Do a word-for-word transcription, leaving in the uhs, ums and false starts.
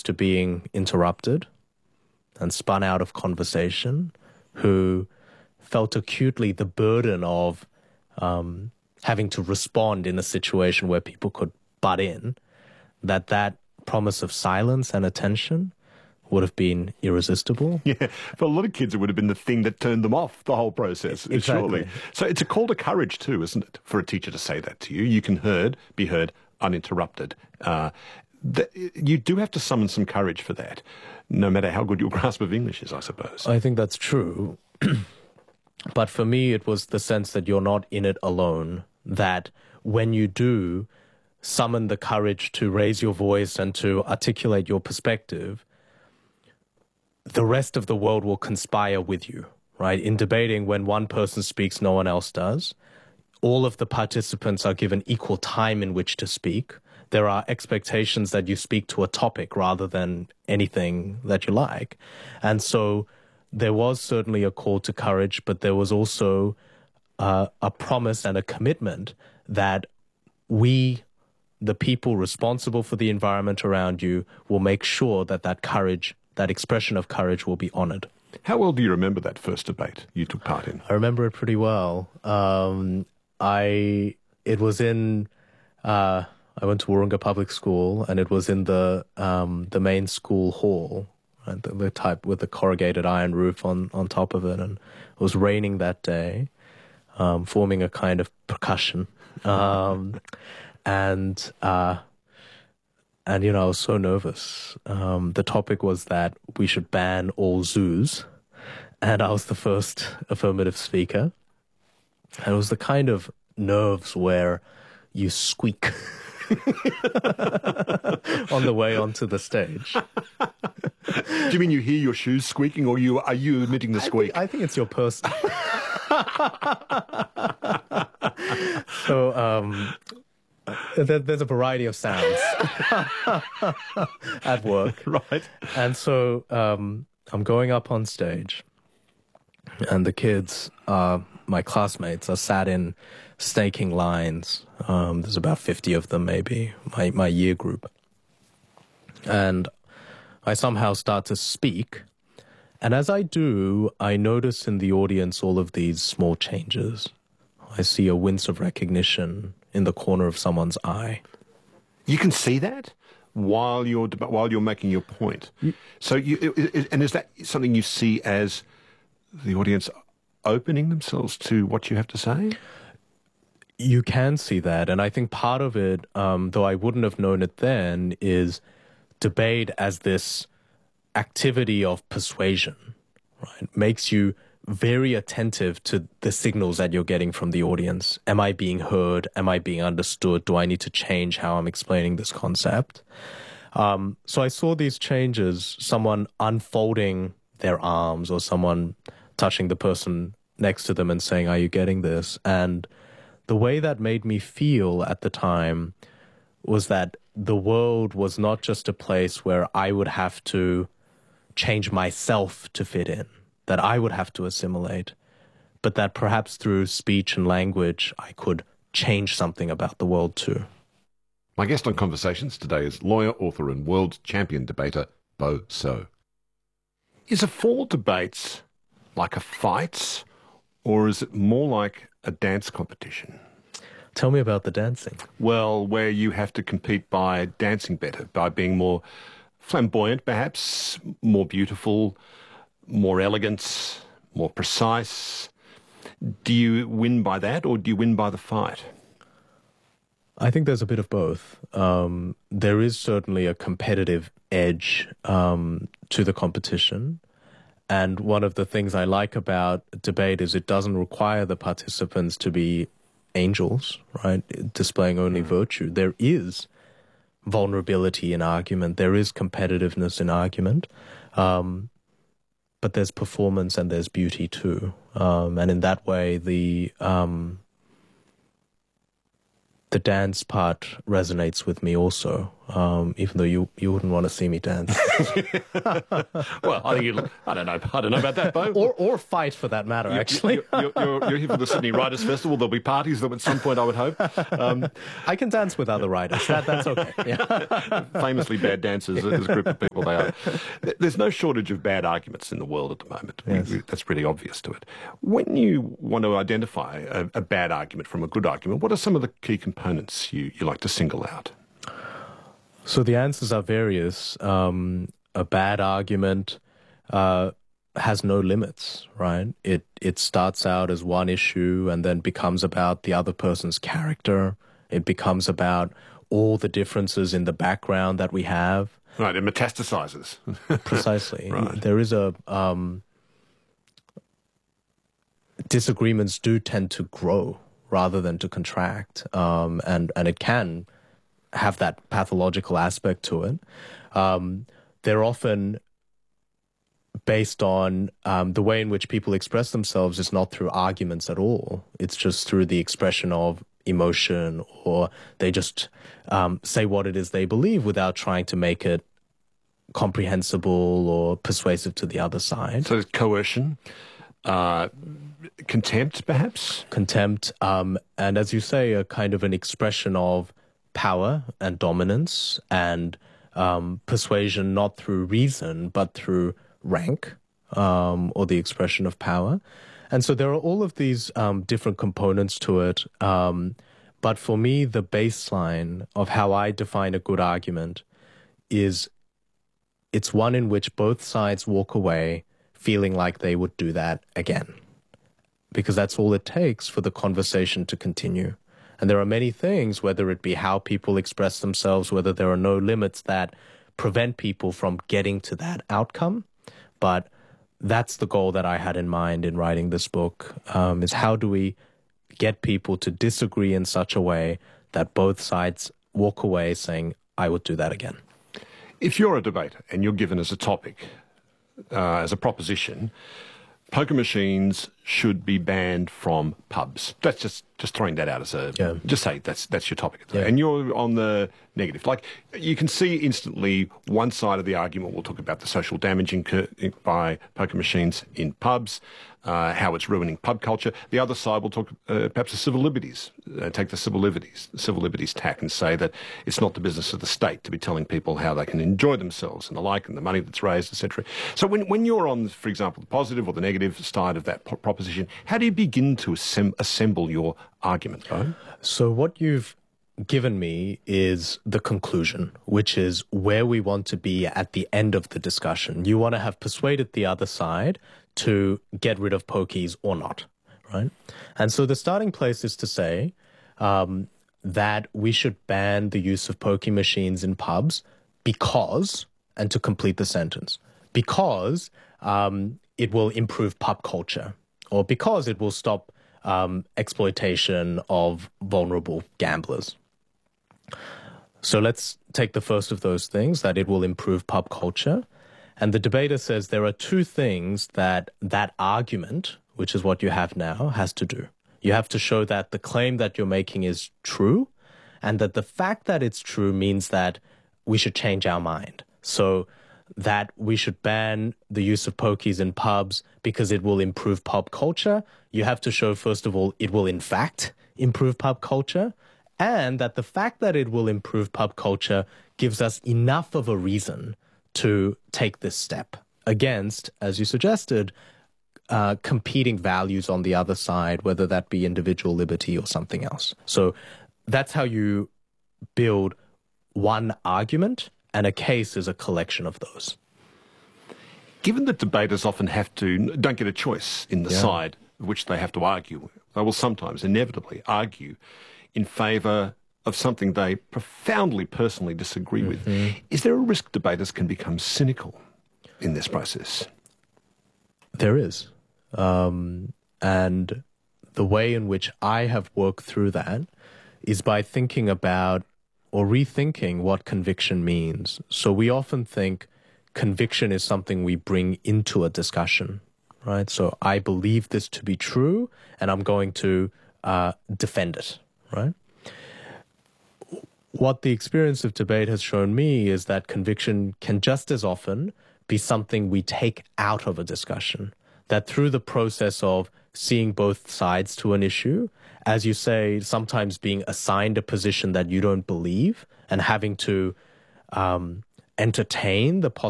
used to being interrupted and spun out of conversation, who felt acutely the burden of um, having to respond in a situation where people could butt in, that that promise of silence and attention would have been irresistible. Yeah, for a lot of kids, it would have been the thing that turned them off the whole process, Exactly. surely. So it's a call to courage too, isn't it, for a teacher to say that to you? You can heard, be heard uninterrupted. Uh, th- you do have to summon some courage for that, no matter how good your grasp of English is, I suppose. I think that's true. But for me, it was the sense that you're not in it alone, that when you do summon the courage to raise your voice and to articulate your perspective, the rest of the world will conspire with you, right? In debating, when one person speaks, no one else does. All of the participants are given equal time in which to speak. There are expectations that you speak to a topic rather than anything that you like. And so there was certainly a call to courage, but there was also uh, a promise and a commitment that we, the people responsible for the environment around you, will make sure that that courage, that expression of courage, will be honored. How well do you remember that first debate you took part in? I remember it pretty well. Um, I it was in uh, I went to Wahroonga Public School, and it was in the um, the main school hall, right, the, the type with the corrugated iron roof on on top of it, and it was raining that day, um, forming a kind of percussion, um, and. Uh, And, you know, I was so nervous. Um, the topic was that we should ban all zoos. And I was the first affirmative speaker. And it was the kind of nerves where you squeak on the way onto the stage. Do you mean you hear your shoes squeaking, or you are you emitting the squeak? I think, I think it's your person. so, um... There's a variety of sounds at work. Right. And so um, I'm going up on stage, and the kids, uh, my classmates, are sat in staking lines. Um, there's about fifty of them, maybe, my, my year group. And I somehow start to speak. And as I do, I notice in the audience all of these small changes. I see a wince of recognition in the corner of someone's eye. You can see that while you're while you're making your point. You, so, you, and is that something you see as the audience opening themselves to what you have to say? You can see that, and I think part of it, um, though I wouldn't have known it then, is debate as this activity of persuasion, right? It makes you very attentive to the signals that you're getting from the audience. Am I being heard? Am I being understood? Do I need to change how I'm explaining this concept? Um, so I saw these changes, someone unfolding their arms or someone touching the person next to them and saying, are you getting this? And the way that made me feel at the time was that the world was not just a place where I would have to change myself to fit in, that I would have to assimilate, but that perhaps through speech and language, I could change something about the world too. My guest on Conversations today is lawyer, author and world champion debater, Bo So. Is a fall debates like a fight, or is it more like a dance competition? Tell me about the dancing. Well, where you have to compete by dancing better, by being more flamboyant perhaps, more beautiful, more elegant, more precise. Do you win by that, or do you win by the fight? I think there's a bit of both. Um, there is certainly a competitive edge um, to the competition. And one of the things I like about debate is it doesn't require the participants to be angels, right? Displaying only mm. virtue. There is vulnerability in argument. There is competitiveness in argument. Um, But there's performance and there's beauty too. Um, and in that way, the um, the dance part resonates with me also. um, even though you, you wouldn't want to see me dance. Well, I think you I don't know. I don't know about that, Bo. Or or fight, for that matter, actually. You're, you're, you're, you're here for the Sydney Writers' Festival. There'll be parties that at some point, I would hope. Um, I can dance with other writers. That, that's okay. Yeah. Famously bad dancers, as a group of people they are. There's no shortage of bad arguments in the world at the moment. Yes. We, we, that's pretty obvious to it. When you want to identify a, a bad argument from a good argument, what are some of the key components you, you like to single out? So the answers are various. Um, a bad argument uh, has no limits, right? It it starts out as one issue and then becomes about the other person's character. It becomes about all the differences in the background that we have. Right, it metastasizes. Precisely. Right. There is a... Um, disagreements do tend to grow rather than to contract, um, and, and it can have that pathological aspect to it. Um, they're often based on um, the way in which people express themselves is not through arguments at all. It's just through the expression of emotion, or they just um, say what it is they believe without trying to make it comprehensible or persuasive to the other side. So coercion, uh, contempt, perhaps? Contempt, um, and as you say, a kind of an expression of power and dominance and um, persuasion, not through reason, but through rank, um, or the expression of power. And so there are all of these um, different components to it. Um, but for me, the baseline of how I define a good argument is it's one in which both sides walk away feeling like they would do that again. Because that's all it takes for the conversation to continue. And there are many things, whether it be how people express themselves, whether there are no limits that prevent people from getting to that outcome. But that's the goal that I had in mind in writing this book, um, is how do we get people to disagree in such a way that both sides walk away saying, I would do that again. If you're a debater and you're given as a topic, uh, as a proposition, poker machines should be banned from pubs. That's just, just throwing that out as a... Yeah. Just say that's that's your topic. Yeah. And you're on the negative. Like, you can see instantly one side of the argument will talk about the social damage incurred by poker machines in pubs, uh, how it's ruining pub culture. The other side will talk uh, perhaps the civil liberties, uh, take the civil liberties, the civil liberties tack and say that it's not the business of the state to be telling people how they can enjoy themselves and the like and the money that's raised, et cetera. So when, when you're on, for example, the positive or the negative side of that proposition, how do you begin to assemb- assemble your argument, Bo? So what you've given me is the conclusion, which is where we want to be at the end of the discussion. You want to have persuaded the other side to get rid of pokies or not, right? And so the starting place is to say um, that we should ban the use of pokie machines in pubs because, and to complete the sentence, because um, it will improve pub culture, or because it will stop um, exploitation of vulnerable gamblers. So let's take the first of those things, that it will improve pub culture. And the debater says there are two things that that argument, which is what you have now, has to do. You have to show that the claim that you're making is true, and that the fact that it's true means that we should change our mind. So that we should ban the use of pokies in pubs because it will improve pub culture. You have to show, first of all, it will in fact improve pub culture, and that the fact that it will improve pub culture gives us enough of a reason to take this step against, as you suggested, uh, competing values on the other side, whether that be individual liberty or something else. So that's how you build one argument, and a case is a collection of those. Given that debaters often have to, don't get a choice in the Yeah. side which they have to argue, they will sometimes inevitably argue in favour of something they profoundly personally disagree with. Mm-hmm. Is there a risk debaters can become cynical in this process? There is. Um, and the way in which I have worked through that is by thinking about or rethinking what conviction means. So we often think conviction is something we bring into a discussion, right? So I believe this to be true, and I'm going to uh, defend it, right? what the experience of debate has shown me is that conviction can just as often be something we take out of a discussion. That through the process of seeing both sides to an issue, as you say, sometimes being assigned a position that you don't believe and having to um, entertain the possibility